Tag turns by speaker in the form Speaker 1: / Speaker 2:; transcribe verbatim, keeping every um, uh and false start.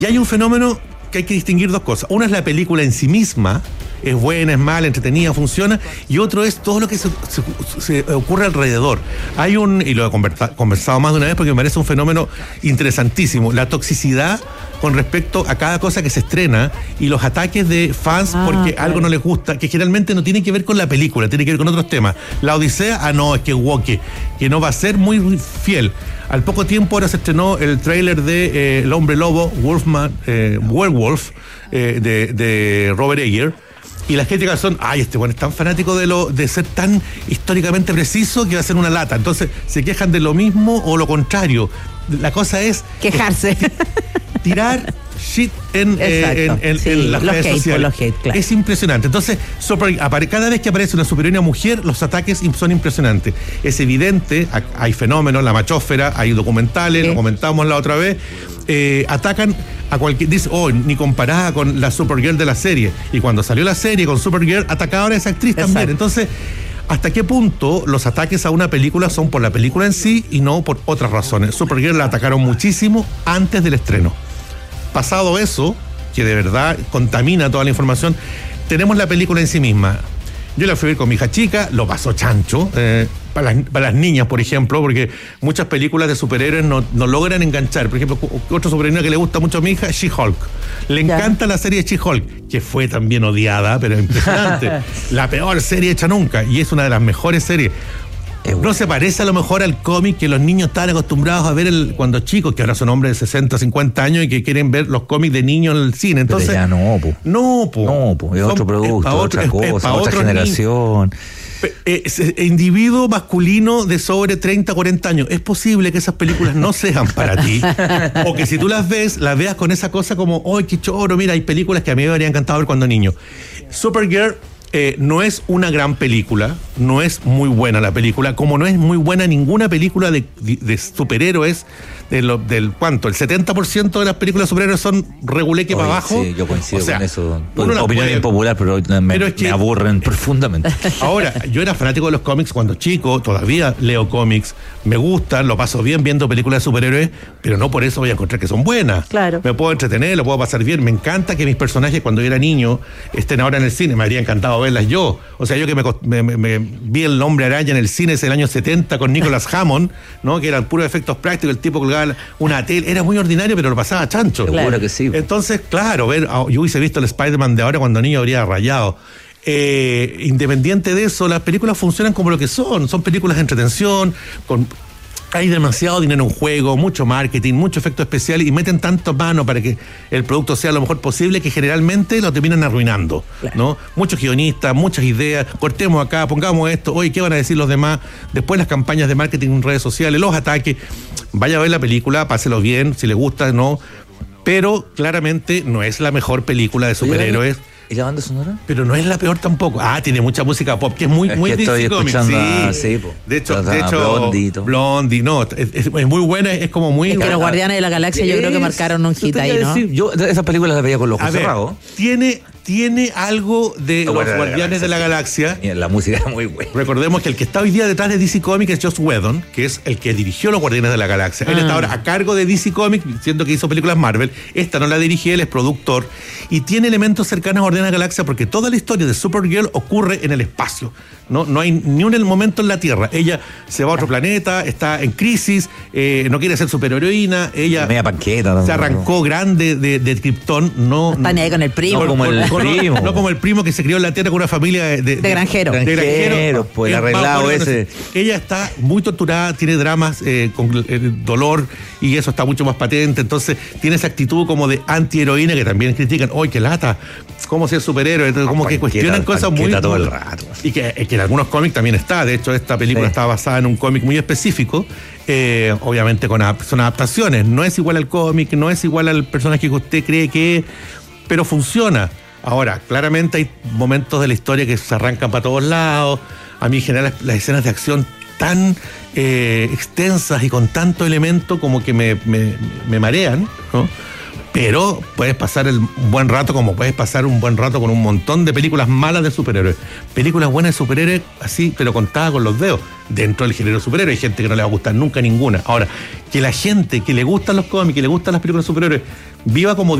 Speaker 1: Y hay un fenómeno que hay que distinguir dos cosas. Una es la película en sí misma, es buena, es mala, entretenida, funciona, y otro es todo lo que se, se, se ocurre alrededor. Hay un, y lo he conversado, conversado más de una vez porque me parece un fenómeno interesantísimo, la toxicidad con respecto a cada cosa que se estrena y los ataques de fans ah, porque claro. algo no les gusta, que generalmente no tiene que ver con la película, tiene que ver con otros temas. La Odisea, ah no, es que woke, que no va a ser muy fiel. Al poco tiempo ahora se estrenó el tráiler de eh, El Hombre Lobo, Wolfman, eh, Werewolf, eh, de, de Robert Eggers. Y las críticas son, ay, este bueno es tan fanático de lo de ser tan históricamente preciso que va a ser una lata. Entonces se quejan de lo mismo o lo contrario. La cosa es
Speaker 2: quejarse.
Speaker 1: Tirar shit en, eh, en, en, sí, en las redes hate, sociales. Los hate, claro. Es impresionante. Entonces, super, cada vez que aparece una superheroína mujer, los ataques son impresionantes. Es evidente, hay fenómenos, la machósfera, hay documentales, ¿sí? Lo comentamos la otra vez. Eh, atacan a cualquier, dice, oh, ni comparada con la Supergirl de la serie. Y cuando salió la serie con Supergirl, atacaban a esa actriz Exacto. también. Entonces, ¿hasta qué punto los ataques a una película son por la película en sí y no por otras razones? Supergirl la atacaron muchísimo antes del estreno. Pasado eso, que de verdad contamina toda la información, tenemos la película en sí misma. Yo la fui a ver con mi hija chica, lo pasó chancho, eh, para, las, para las niñas, por ejemplo, porque muchas películas de superhéroes no, no logran enganchar. Por ejemplo, otro superhéroe que le gusta mucho a mi hija, She-Hulk. Le ya. encanta la serie de She-Hulk, que fue también odiada, pero impresionante. La peor serie hecha nunca, y es una de las mejores series. No se parece a lo mejor al cómic que los niños estaban acostumbrados a ver el, cuando chicos, que ahora son hombres de sesenta, cincuenta años y que quieren ver los cómics de niños en el cine. Entonces,
Speaker 3: pero ya no, po.
Speaker 1: No, po.
Speaker 3: No, po. Es otro producto, es otra otro, cosa, es otra generación.
Speaker 1: Es, es, individuo masculino de sobre treinta, cuarenta años. Es posible que esas películas no sean para ti. O que si tú las ves, las veas con esa cosa como, ¡ay, qué choro! Mira, hay películas que a mí me habría encantado ver cuando niño. Supergirl Eh, no es una gran película, no es muy buena la película, como no es muy buena ninguna película de, de, de superhéroes, de lo, del ¿cuánto? El setenta por ciento de las películas de superhéroes son reguleque para abajo.
Speaker 3: Sí, yo coincido
Speaker 1: o sea,
Speaker 3: con eso. Opinión puede... impopular, pero, me,
Speaker 1: pero es que,
Speaker 3: me aburren profundamente.
Speaker 1: Ahora, yo era fanático de los cómics cuando chico, todavía leo cómics, me gustan, lo paso bien viendo películas de superhéroes, pero no por eso voy a encontrar que son buenas.
Speaker 2: Claro.
Speaker 1: Me puedo entretener, lo puedo pasar bien. Me encanta que mis personajes cuando yo era niño estén ahora en el cine, me habría encantado verlas yo. O sea, yo que me, me, me, me vi el Hombre Araña en el cine ese del año setenta con Nicholas Hammond, ¿no? Que eran puros efectos prácticos, el tipo colgaba una tele, era muy ordinario, pero lo pasaba chancho.
Speaker 3: Seguro claro. que sí.
Speaker 1: Entonces, claro, ver, yo hubiese visto el Spider-Man de ahora cuando niño habría rayado. Eh, independiente de eso, las películas funcionan como lo que son, son películas de entretención, con... Hay demasiado dinero en juego, mucho marketing, mucho efecto especial y meten tanto mano para que el producto sea lo mejor posible que generalmente lo terminan arruinando, claro. ¿no? Muchos guionistas, muchas ideas, cortemos acá, pongamos esto, oye, ¿qué van a decir los demás? Después las campañas de marketing en redes sociales, los ataques. Vaya a ver la película, páselo bien, si le gusta, no. Pero claramente no es la mejor película de superhéroes.
Speaker 3: ¿Y la banda sonora?
Speaker 1: Pero no es la peor tampoco. Ah, tiene mucha música pop, que es muy,
Speaker 3: es
Speaker 1: muy
Speaker 3: D C Comics. Sí,
Speaker 1: ah,
Speaker 3: sí po.
Speaker 1: De hecho, de hecho
Speaker 3: Blondie,
Speaker 1: Blondie, no, es, es muy buena, es como muy...
Speaker 2: Es que los Guardianes de la Galaxia yo creo que marcaron un hit ahí, ¿no?
Speaker 3: Decir, yo esas películas las veía con los ojos cerrados.
Speaker 1: Tiene... Tiene algo de no, los bueno, Guardianes de la Galaxia.
Speaker 3: De la, la música es muy buena.
Speaker 1: Recordemos que el que está hoy día detrás de D C Comics es Joss Whedon, que es el que dirigió los Guardianes de la Galaxia. Ah. Él está ahora a cargo de D C Comics, siendo que hizo películas Marvel. Esta no la dirige él, es productor. Y tiene elementos cercanos a Guardianes de la Galaxia porque toda la historia de Supergirl ocurre en el espacio. No, no hay ni un momento en la Tierra. Ella se va a otro planeta, está en crisis, eh, no quiere ser superheroína. Ella
Speaker 3: media panqueta, no,
Speaker 1: se arrancó no. grande de, de Krypton. No,
Speaker 2: está ni ahí con el primo.
Speaker 3: No como el
Speaker 1: con,
Speaker 3: primo.
Speaker 1: No como el primo que se crió en la Tierra con una familia de, de,
Speaker 2: de granjero.
Speaker 1: De granjero,
Speaker 3: pues el arreglado bueno, ese.
Speaker 1: Ella está muy torturada, tiene dramas eh, con eh, dolor y eso está mucho más patente. Entonces tiene esa actitud como de antiheroína que también critican. ¡Ay, qué lata! ¿Cómo ser superhéroe? Entonces, como que cuestionan cosas muy...
Speaker 3: todo el rato.
Speaker 1: Y que, que en algunos cómics también está. De hecho, esta película sí. está basada en un cómic muy específico. Eh, obviamente con son adaptaciones. No es igual al cómic, no es igual al personaje que usted cree que es, pero funciona. Ahora, claramente hay momentos de la historia que se arrancan para todos lados. A mí en general las, las escenas de acción tan eh, extensas y con tanto elemento como que me, me, me marean, ¿no? Pero puedes pasar el, un buen rato como puedes pasar un buen rato con un montón de películas malas de superhéroes. Películas buenas de superhéroes, así, pero contadas con los dedos. Dentro del género superhéroe hay gente que no le va a gustar nunca ninguna. Ahora, que la gente que le gustan los cómics, que le gustan las películas de superhéroes, viva como